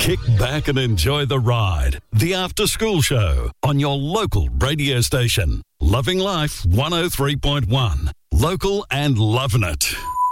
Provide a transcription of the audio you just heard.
Kick back and enjoy the ride. The After School Show on your local radio station. Loving Life 103.1. Local and loving it.